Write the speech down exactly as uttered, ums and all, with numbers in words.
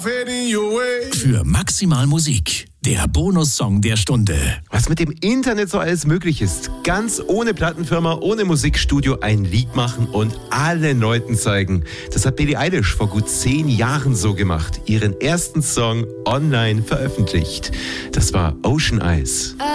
Für maximal Musik, der Bonussong der Stunde. Was mit dem Internet so alles möglich ist. Ganz ohne Plattenfirma, ohne Musikstudio ein Lied machen und allen Leuten zeigen. Das hat Billie Eilish vor gut zehn Jahren so gemacht. Ihren ersten Song online veröffentlicht. Das war Ocean Eyes.